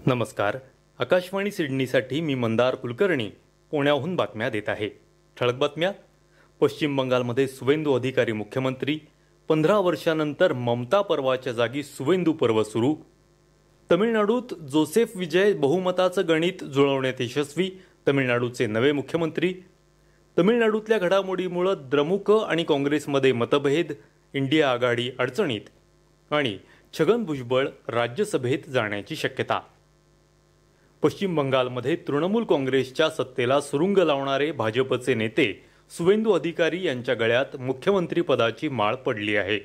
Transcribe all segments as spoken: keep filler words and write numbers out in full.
नमस्कार. आकाशवाणी सिडनीसाठी मी मंदार कुलकर्णी पुण्याहून बातम्या देत आहे. ठळक बातम्या. पश्चिम बंगालमध्ये सुवेंदू अधिकारी मुख्यमंत्री. पंधरा वर्षानंतर ममता पर्वाच्या जागी सुवेंदू पर्व सुरू. तमिळनाडूत जोसेफ विजय बहुमताचं गणित जुळवण्यात यशस्वी. तमिळनाडूचे नवे मुख्यमंत्री. तमिळनाडूतल्या घडामोडीमुळे द्रमुक आणि काँग्रेसमध्ये मतभेद. इंडिया आघाडी अडचणीत. आणि छगन भुजबळ राज्यसभेत जाण्याची शक्यता. पश्चिम बंगालमध्ये तृणमूल काँग्रेसच्या सत्तेला सुरुंग लावणारे भाजपचे नेते सुवेंदू अधिकारी यांच्या गळ्यात मुख्यमंत्री पदाची माळ पडली आहे.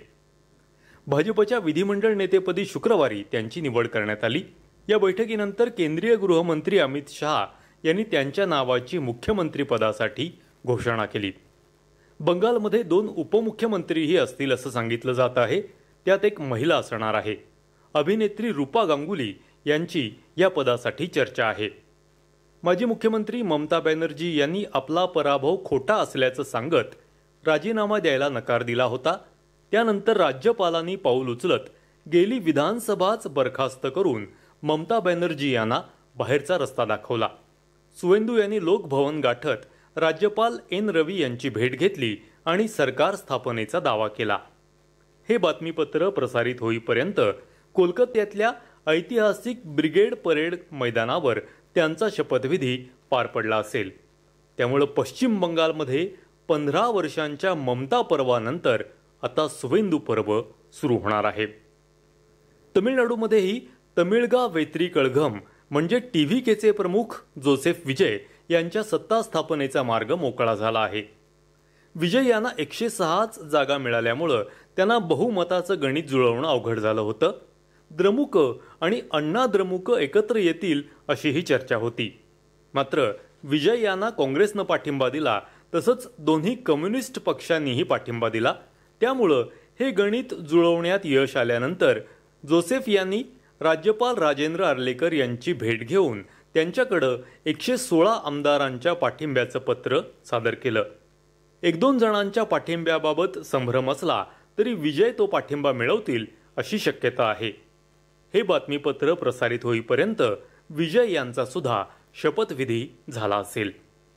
भाजपच्या विधिमंडळ नेतेपदी शुक्रवारी त्यांची निवड करण्यात आली. या बैठकीनंतर केंद्रीय गृहमंत्री अमित शहा यांनी त्यांच्या नावाची मुख्यमंत्री पदासाठी घोषणा केली. बंगालमध्ये दोन उपमुख्यमंत्रीही असतील असं सांगितलं जात आहे. त्यात एक महिला असणार आहे. अभिनेत्री रूपा गांगुली यांची या पदासाठी चर्चा आहे. माजी मुख्यमंत्री ममता बॅनर्जी यांनी आपला पराभव खोटा असल्याचं सांगत राजीनामा द्यायला नकार दिला होता. त्यानंतर राज्यपालांनी पाऊल उचलत गेली विधानसभाच बरखास्त करून ममता बॅनर्जी यांना बाहेरचा रस्ता दाखवला. सुवेंदू यांनी लोकभवन गाठत राज्यपाल एन रवी यांची भेट घेतली आणि सरकार स्थापनेचा दावा केला. हे बातमीपत्र प्रसारित होईपर्यंत कोलकात्यातल्या ऐतिहासिक ब्रिगेड परेड मैदानावर त्यांचा शपथविधी पार पडला असेल. त्यामुळे पश्चिम बंगालमध्ये पंधरा वर्षांच्या ममता पर्वानंतर आता सुवेंदू पर्व सुरू होणार आहे. तमिळनाडूमध्येही तमिळगा वेत्री कळघम म्हणजे टीव्हीकेचे प्रमुख जोसेफ विजय यांच्या सत्ता स्थापनेचा मार्ग मोकळा झाला आहे. विजय यांना एकशे सहाच जागा मिळाल्यामुळं त्यांना बहुमताचं गणित जुळवणं अवघड झालं होतं. द्रमुक आणि अण्णा द्रमुक एकत्र येतील अशीही चर्चा होती. मात्र विजय यांना काँग्रेसनं पाठिंबा दिला, तसंच दोन्ही कम्युनिस्ट पक्षांनीही पाठिंबा दिला. त्यामुळं हे गणित जुळवण्यात यश आल्यानंतर जोसेफ यांनी राज्यपाल राजेंद्र अर्लेकर यांची भेट घेऊन त्यांच्याकडं एकशे सोळा आमदारांच्या पाठिंब्याचं पत्र सादर केलं. एक दोन जणांच्या पाठिंब्याबाबत संभ्रम असला तरी विजय तो पाठिंबा मिळवतील अशी शक्यता आहे. हे बातमीपत्र प्रसारित होईपर्यंत विजय यांचा सुद्धा शपथविधी झाला असेल.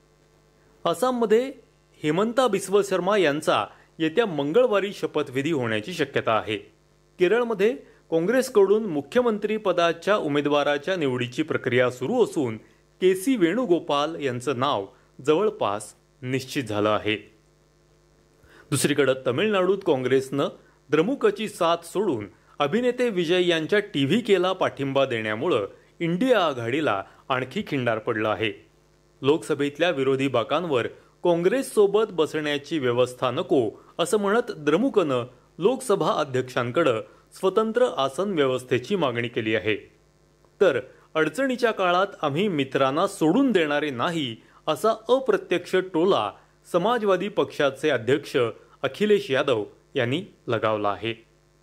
आसाममध्ये हेमंता बिस्व शर्मा यांचा येत्या मंगळवारी शपथविधी होण्याची शक्यता आहे. केरळमध्ये काँग्रेसकडून मुख्यमंत्री पदाच्या उमेदवाराच्या निवडीची प्रक्रिया सुरू असून के सी वेणुगोपाल यांचं नाव जवळपास निश्चित झालं आहे. दुसरीकडे तमिळनाडूत काँग्रेसनं द्रमुकची साथ सोडून अभिनेते विजय यांच्या टीव्हीकेला पाठिंबा देण्यामुळं इंडिया आघाडीला आणखी खिंडार पडलं आहे. लोकसभेतल्या विरोधी बाकांवर काँग्रेससोबत बसण्याची व्यवस्था नको असं म्हणत द्रमुकनं लोकसभा अध्यक्षांकडे स्वतंत्र आसन व्यवस्थेची मागणी केली आहे. तर अडचणीच्या काळात आम्ही मित्रांना सोडून देणारे नाही असा अप्रत्यक्ष टोला समाजवादी पक्षाचे अध्यक्ष अखिलेश यादव यांनी लगावला आहे.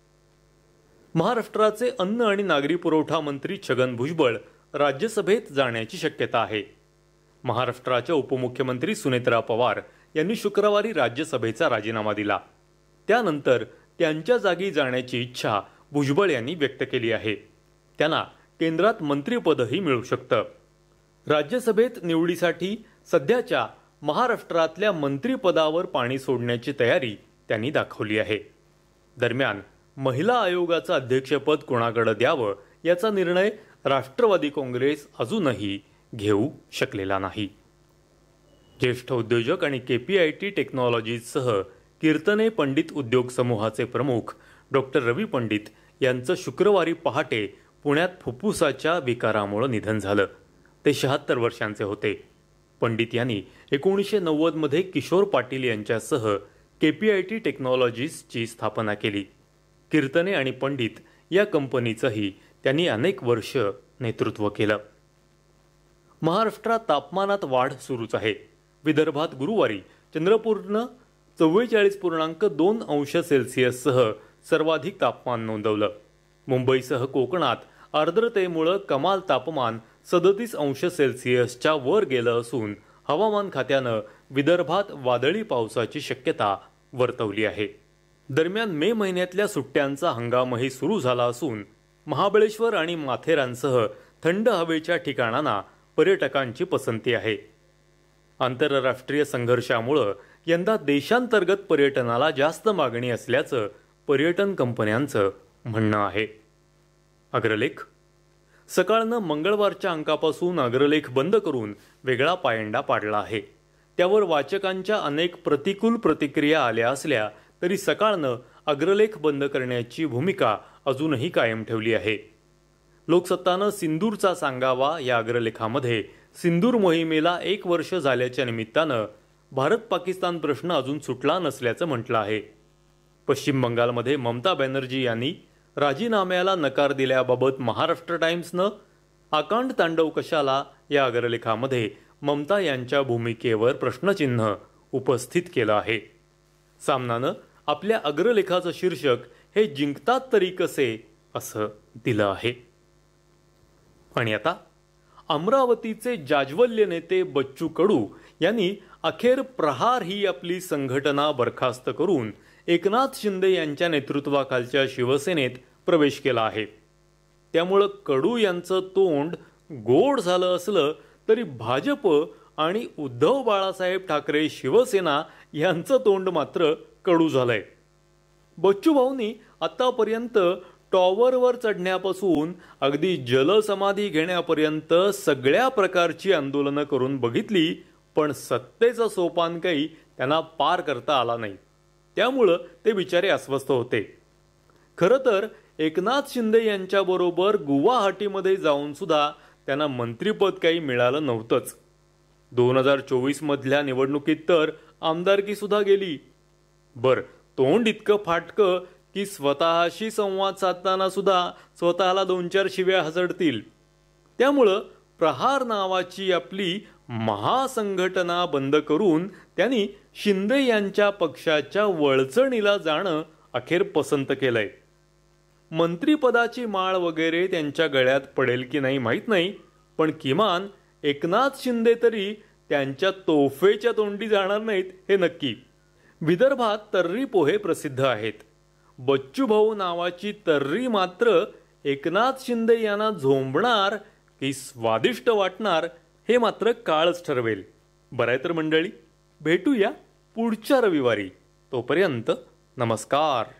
महाराष्ट्राचे अन्न आणि नागरी पुरवठा मंत्री छगन भुजबळ राज्यसभेत जाण्याची शक्यता आहे. महाराष्ट्राच्या उपमुख्यमंत्री सुनेत्रा पवार यांनी शुक्रवारी राज्यसभेचा राजीनामा दिला. त्यानंतर त्यांच्या जागी जाण्याची इच्छा भुजबळ यांनी व्यक्त केली आहे. त्यांना केंद्रात मंत्रिपदही मिळू शकतं. राज्यसभेत निवडीसाठी सध्याच्या महाराष्ट्रातल्या मंत्रिपदावर पाणी सोडण्याची तयारी त्यांनी दाखवली आहे. दरम्यान महिला आयोगाचं अध्यक्षपद कोणाकडे द्यावं याचा निर्णय राष्ट्रवादी काँग्रेस अजूनही घेऊ शकलेला नाही. ज्येष्ठ उद्योजक आणि केपीआयटी टेक्नॉलॉजीजसह कीर्तने पंडित उद्योग समूहाचे प्रमुख डॉक्टर रवी पंडित यांचं शुक्रवारी पहाटे पुण्यात फुफ्फुसाच्या विकारामुळे निधन झालं. ते शहात्तर वर्षांचे होते. पंडित यांनी एकोणीसशे नव्वद मध्ये किशोर पाटील यांच्यासह केपीआयटी टेक्नॉलॉजीजची स्थापना केली. कीर्तने आणि पंडित या कंपनीचंही त्यांनी अनेक वर्ष नेतृत्व केलं. महाराष्ट्रात तापमानात वाढ सुरूच आहे. विदर्भात गुरुवारी चंद्रपूरनं चव्वेचाळीस पूर्णांक दोन अंश सेल्सिअससह सर्वाधिक तापमान नोंदवलं. मुंबईसह कोकणात आर्द्रतेमुळे कमाल तापमान सदतीस अंश सेल्सिअसच्या वर गेलं असून हवामान खात्यानं विदर्भात वादळी पावसाची शक्यता वर्तवली आहे. दरम्यान मे महिन्यातल्या सुट्ट्यांचा हंगामही सुरू झाला असून महाबळेश्वर आणि माथेरानसह थंड हवेच्या ठिकाणांना पर्यटकांची पसंती आहे. आंतरराष्ट्रीय संघर्षामुळे यंदा देशांतर्गत पर्यटनाला जास्त मागणी असल्याचं पर्यटन कंपन्यांचं म्हणणं आहे. अग्रलेख. सकाळनं मंगळवारच्या अंकापासून अग्रलेख बंद करून वेगळा पायंडा पाडला आहे. त्यावर वाचकांच्या अनेक प्रतिकूल प्रतिक्रिया आल्या असल्या तरी सकाळनं अग्रलेख बंद करण्याची भूमिका अजूनही कायम ठेवली आहे. लोकसत्तानं सिंदूरचा सांगावा या अग्रलेखामध्ये सिंदूर मोहिमेला एक वर्ष झाल्याच्या निमित्तानं भारत पाकिस्तान प्रश्न अजून सुटला नसल्याचं म्हटलं आहे. पश्चिम बंगालमध्ये ममता बॅनर्जी यांनी राजीनाम्याला नकार दिल्याबाबत महाराष्ट्र टाइम्सनं आकांड तांडव कशाला या अग्रलेखामध्ये ममता यांच्या भूमिकेवर प्रश्नचिन्ह उपस्थित केलं आहे. सामनानं आपल्या अग्रलेखाचं शीर्षक हे जिंकतात तरी कसे असं दिलं आहे. आणि आता अमरावतीचे जाज्वल्य नेते बच्चू कडू यांनी अखेर प्रहार ही आपली संघटना बरखास्त करून एकनाथ शिंदे यांच्या नेतृत्वाखालच्या शिवसेनेत प्रवेश केला आहे. त्यामुळं कडू यांचं तोंड गोड झालं असलं तरी भाजप आणि उद्धव बाळासाहेब ठाकरे शिवसेना यांचं तोंड मात्र कडू झालंय. बच्चू भाऊंनी आतापर्यंत टॉवरवर चढण्यापासून अगदी जलसमाधी घेण्यापर्यंत सगळ्या प्रकारची आंदोलनं करून बघितली, पण सत्तेचं सोपान काही त्यांना पार करता आला नाही. त्यामुळं ते बिचारे अस्वस्थ होते. खरं तर एकनाथ शिंदे यांच्याबरोबर गुवाहाटीमध्ये जाऊन सुद्धा त्यांना मंत्रिपद काही मिळालं नव्हतंच. दोन हजार चोवीस मधल्या निवडणुकीत तर आमदारकी सुद्धा गेली. बर, तोंड इतकं फाटकं की स्वतःशी संवाद साधताना सुद्धा स्वतःला दोन चार शिव्या हसडतील. त्यामुळं प्रहार नावाची आपली महासंघटना बंद करून त्यांनी शिंदे यांच्या पक्षाच्या वळचणीला जाणं अखेर पसंत केलंय. मंत्रिपदाची माळ वगैरे त्यांच्या गळ्यात पडेल की नाही माहीत नाही, पण किमान एकनाथ शिंदे तरी त्यांच्या तोफेच्या तोंडी जाणार नाहीत हे नक्की. विदर्भात तर्री पोहे प्रसिद्ध आहेत. बच्चू भाऊ नावाची तर्री मात्र एकनाथ शिंदे यांना झोंबणार की स्वादिष्ट वाटणार हे मात्र काळच ठरवेल. बरं आहे तर मंडळी, भेटूया पुढच्या रविवारी. तोपर्यंत नमस्कार.